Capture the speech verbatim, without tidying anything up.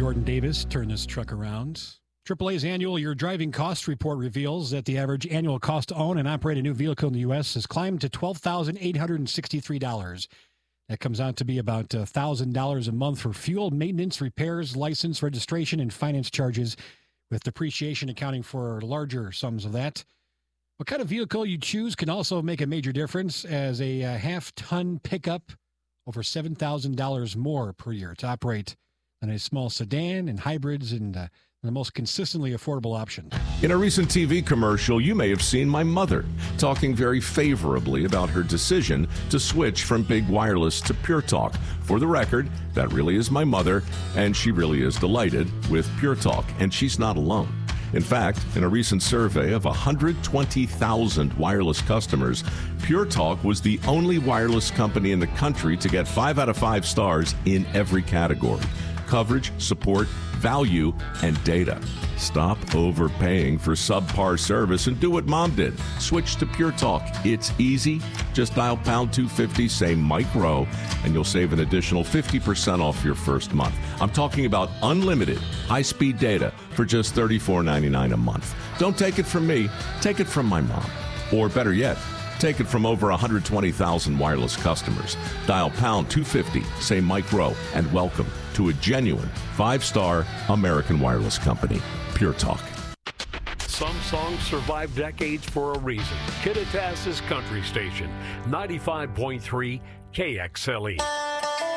Jordan Davis. Turn this truck around. triple A's annual Your Driving Cost Report reveals that the average annual cost to own and operate a new vehicle in the U S has climbed to twelve thousand eight hundred sixty-three dollars. That comes out to be about one thousand dollars a month for fuel, maintenance, repairs, license, registration, and finance charges, with depreciation accounting for larger sums of that. What kind of vehicle you choose can also make a major difference, as a uh, half-ton pickup over seven thousand dollars more per year to operate than a small sedan and hybrids and uh, the most consistently affordable option. In a recent T V commercial, you may have seen my mother talking very favorably about her decision to switch from Big Wireless to Pure Talk. For the record, that really is my mother, and she really is delighted with Pure Talk, and she's not alone. In fact, in a recent survey of one hundred twenty thousand wireless customers, Pure Talk was the only wireless company in the country to get five out of five stars in every category: coverage, support, value, and data. Stop overpaying for subpar service and do what Mom did. Switch to Pure Talk. It's easy. Just dial pound two fifty, say Mike Rowe, and you'll save an additional fifty percent off your first month. I'm talking about unlimited high-speed data for just thirty-four ninety-nine a month. Don't take it from me. Take it from my mom. Or better yet, take it from over one hundred twenty thousand wireless customers. Dial pound two fifty, say Mike Rowe, and welcome to a genuine five-star American wireless company, Pure Talk. Some songs survive decades for a reason. Kittitas's Country Station, ninety-five point three K X L E.